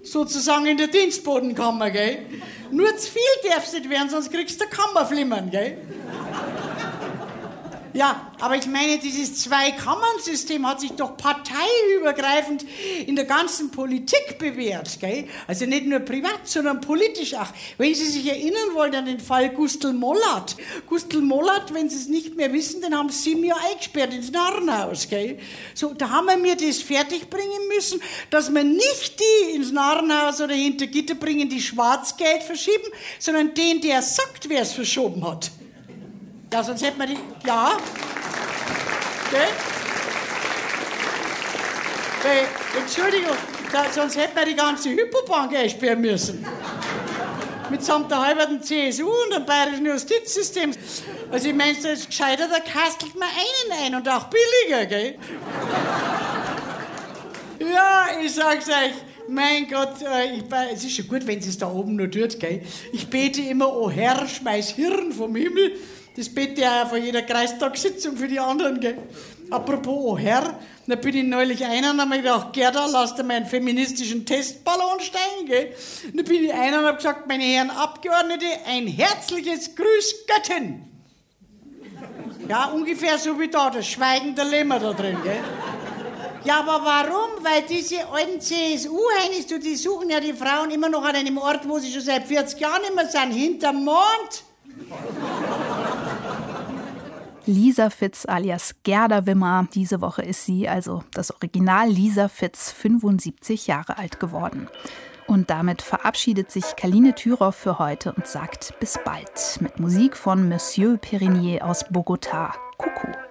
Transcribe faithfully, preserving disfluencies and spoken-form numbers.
sozusagen in der Dienstbodenkammer, gell? Nur zu viel darf's nicht werden, sonst kriegst du Kammerflimmern, gell? Ja, aber ich meine, dieses Zwei-Kammern-System hat sich doch parteiübergreifend in der ganzen Politik bewährt, gell? Also nicht nur privat, sondern politisch auch. Wenn Sie sich erinnern wollen an den Fall Gustl Mollert. Gustl Mollert, wenn Sie es nicht mehr wissen, den haben Sie sieben Jahre eingesperrt ins Narrenhaus, gell? So, da haben wir mir das fertigbringen müssen, dass wir nicht die ins Narrenhaus oder hinter Gitter bringen, die Schwarzgeld verschieben, sondern den, der sagt, wer es verschoben hat. Ja, sonst hätten wir die... Ja. Okay. Hey, Entschuldigung, da, sonst hätten wir die ganze Hypobank einsperren müssen. Mitsamt der halben C S U und dem bayerischen Justizsystem. Also ich meine, das ist gescheiter, da kastelt man einen ein und auch billiger, gell? Ja, ich sag's euch. Mein Gott, ich, es ist schon gut, wenn sie es da oben nur tut, gell? Ich bete immer, oh Herr, schmeiß Hirn vom Himmel. Das bete ich auch vor jeder Kreistagssitzung für die anderen, gell? Apropos, oh Herr, da bin ich neulich einer und hab mir gedacht, Gerda, lass dir meinen feministischen Testballon steigen, gell? Und da bin ich einer und hab gesagt, meine Herren Abgeordnete, ein herzliches Grüß Göttin. Ja, ungefähr so wie da, das Schweigen der Lämmer da drin, gell? Ja, aber warum? Weil diese alten C S U-Heinis, die suchen ja die Frauen immer noch an einem Ort, wo sie schon seit vierzig Jahren immer sind, hinterm Mond. Lisa Fitz alias Gerda Wimmer. Diese Woche ist sie, also das Original Lisa Fitz, fünfundsiebzig Jahre alt geworden. Und damit verabschiedet sich Kaline Thürow für heute und sagt bis bald mit Musik von Monsieur Perrinier aus Bogotá. Kuckuck.